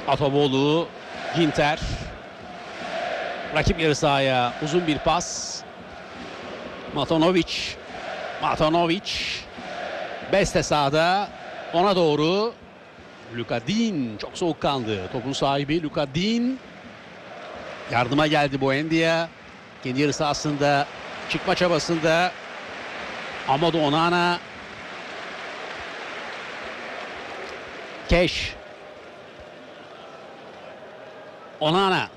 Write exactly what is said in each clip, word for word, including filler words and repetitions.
Atobolu, Ginter. Rakip yarı sahaya uzun bir pas. Matanovic. Matanovic. Beste sahada. Ona doğru. Luka Dean çok soğukkanlı. Topun sahibi Luka Dean. Yardıma geldi Buendia. Kendi yarı sahasında çıkma çabasında. Amadou Onana. Keş. Onana.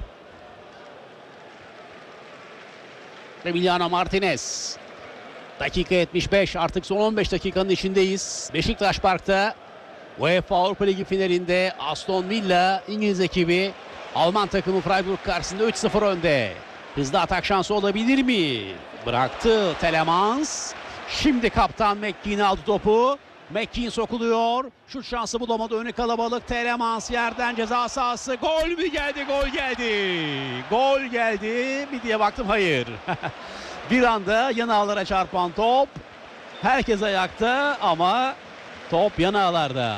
Emiliano Martinez. Dakika yetmiş beş. Artık son on beş dakikanın içindeyiz. Beşiktaş Park'ta UEFA Avrupa Ligi finalinde Aston Villa İngiliz ekibi Alman takımı Freiburg karşısında üç sıfır önde. Hızlı atak şansı olabilir mi? Bıraktı Telemans. Şimdi kaptan McKean aldı topu. McKean sokuluyor. Şut şansı bulamadı. Önü kalabalık. Telemans yerden ceza sahası. Gol mü geldi? Gol geldi. Gol geldi mi diye baktım. Hayır. Bir anda yan ağlara çarpan top. Herkes ayakta ama top yan ağlarda.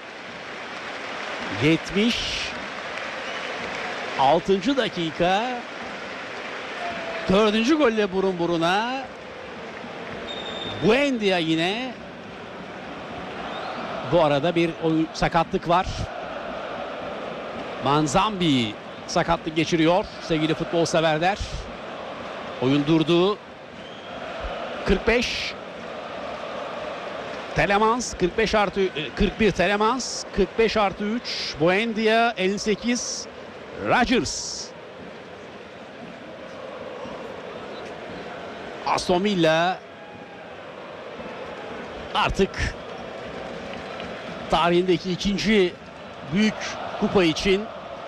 yetmiş altıncı dakika. Dördüncü golle burun buruna. Buendia yine. Bu arada bir oyun, sakatlık var. Manzambi sakatlık geçiriyor sevgili futbol severler. Oyun durdu. kırk beş. Telemans kırk beş artı kırk bir Telemans kırk beş artı üç Buendia elli sekiz Rodgers. Aston Villa artık tarihindeki ikinci büyük kupa için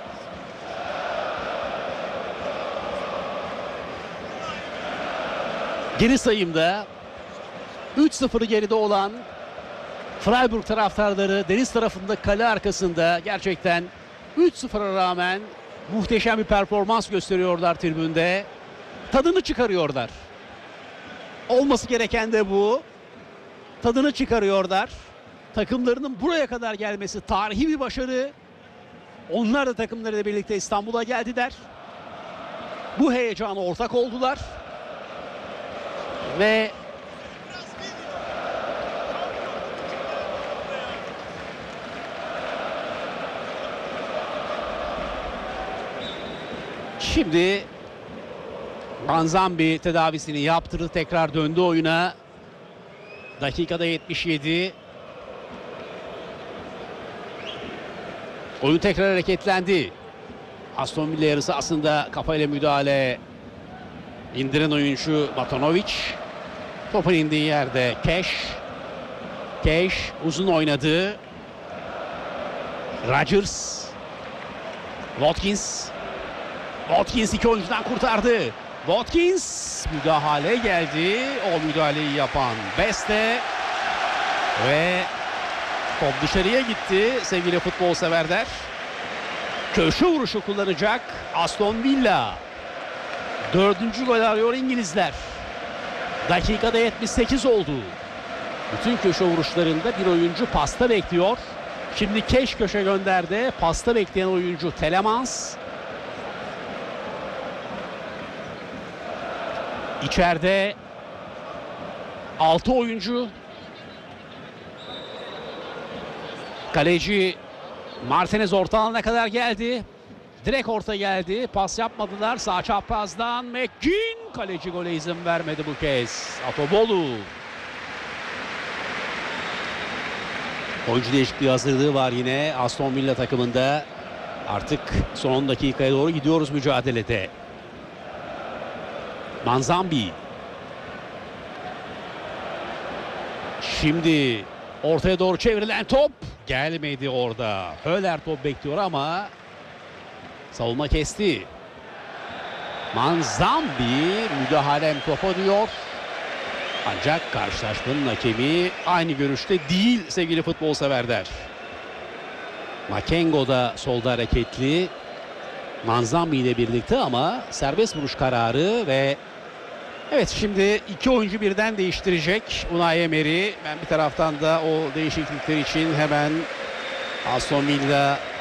geri sayımda üç sıfır geride olan Freiburg taraftarları deniz tarafında kale arkasında gerçekten üç sıfıra rağmen muhteşem bir performans gösteriyorlar tribünde. Tadını çıkarıyorlar. Olması gereken de bu. Tadını çıkarıyorlar. Takımlarının buraya kadar gelmesi tarihi bir başarı. Onlar da takımlarıyla birlikte İstanbul'a geldiler. Bu heyecana ortak oldular. Ve şimdi Manzambi tedavisini yaptırdı. Tekrar döndü oyuna. Dakikada yetmiş yedi. Oyun tekrar hareketlendi. Aston Villa yarısı aslında kafayla müdahale. İndiren oyuncu Matanovic. Topun indiği yerde Keş. Keş uzun oynadı. Rodgers. Watkins. Watkins iki oyuncudan kurtardı. Watkins müdahale geldi. O müdahaleyi yapan Beste. Ve top dışarıya gitti sevgili futbol severler. Köşe vuruşu kullanacak Aston Villa. Dördüncü gol arıyor İngilizler. Dakikada yetmiş sekiz oldu. Bütün köşe vuruşlarında bir oyuncu pasta bekliyor. Şimdi Keş köşe gönderdi. Pasta bekleyen oyuncu Telemans. İçeride altı oyuncu. Kaleci Martinez orta alana kadar geldi. Direkt orta geldi. Pas yapmadılar. Sağ çaprazdan McKean. Kaleci gole izin vermedi bu kez. Atobolu. Oyuncu değişikliği hazırlığı var yine Aston Villa takımında. Artık son on dakikaya doğru gidiyoruz mücadelede. Manzambi. Şimdi ortaya doğru çevrilen top gelmedi orada. Höller top bekliyor ama savunma kesti. Manzambi müdahalem topa diyor. Ancak karşılaşmanın hakemi aynı görüşte değil sevgili futbol severler. Makengo da solda hareketli. Manzambi ile birlikte ama serbest vuruş kararı ve evet şimdi iki oyuncu birden değiştirecek Unai Emery. Ben bir taraftan da o değişiklikler için hemen Aston Villa